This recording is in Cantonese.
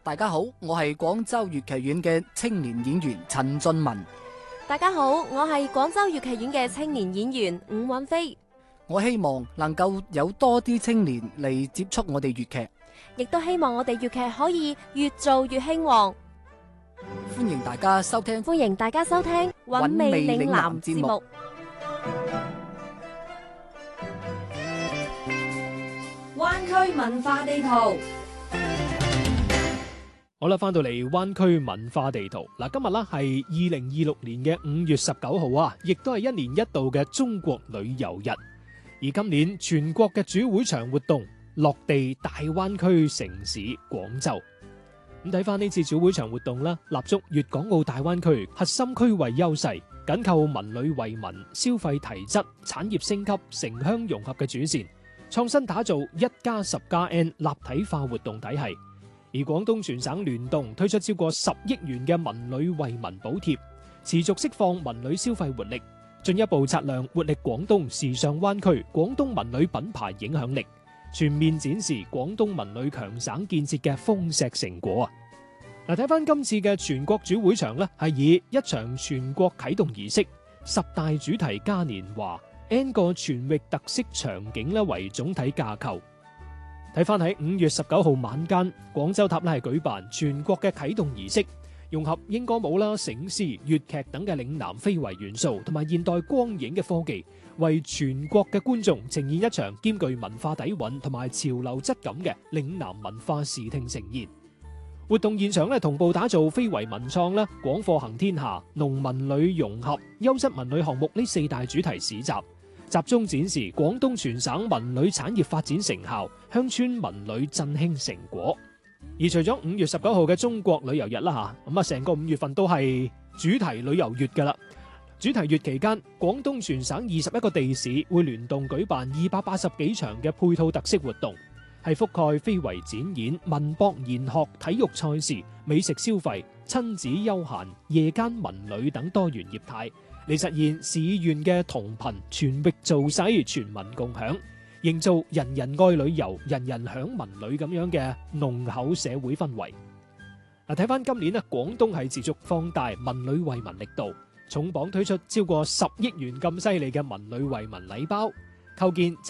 大家好，我係廣州粵劇院嘅青年演員陳俊文。 大家好，我係廣州粵劇院嘅青年演員伍允飛。 我希望能夠有多啲青年嚟接觸我哋粵劇， 亦都希望我哋粵劇可以越做越興旺。 歡迎大家收聽韻味嶺南節目。灣區文化地圖。 好啦，翻到嚟灣區文化地圖嗱，今日啦係2026年嘅5月19號啊，亦都係一年一度嘅中國旅遊日。而今年全國嘅主會場活動落地大灣區城市廣州。咁睇翻呢次主會場活動啦，立足粵港澳大灣區核心區位優勢，緊扣文旅惠民、消費提質、產業升級、城鄉融合嘅主線，創新打造1+10+N 立體化活動體系。而廣東全省聯動推出超過10億元嘅文旅惠民補貼，持續釋放文旅消費活力，進一步擦亮活力廣東時尚灣區廣東文旅品牌影響力，全面展示廣東文旅強省建設嘅豐碩成果啊！嗱，睇翻今次嘅全國主會場呢，係以一場全國啟動儀式、10大主題嘉年華、N 個全域特色場景咧為總體架構。睇翻喺5月19號晚間，廣州塔係舉辦全國嘅啟動儀式，融合英歌舞啦、醒獅、粵劇等嘅嶺南非遺元素，同埋現代光影嘅科技，為全國嘅觀眾呈現一場兼具文化底蘊同埋潮流質感嘅嶺南文化視聽盛宴。活動現場同步打造非遺文創啦、廣貨行天下、農文旅融合、優質文旅項目呢4大主題市集。集中展示廣東全省文旅產業發展成效、鄉村文旅振興成果。而除咗5月19號嘅中國旅遊日啦吓，咁成個5月份都係主題旅遊月噶啦。主題月期間，廣東全省21個地市會聯動舉辦280幾場嘅配套特色活動，係覆蓋非遺展演、文博研學、體育賽事、美食消費、親子休閒、夜間文旅等多元業態，嚟實現市縣嘅同頻全域造勢、全民共享，營造人人愛旅遊、人人享文旅咁樣嘅濃厚社會氛圍。嗱，睇翻今年廣東係持續放大文旅惠民力度，重磅推出超過10億元咁犀利嘅文旅惠民禮包，構建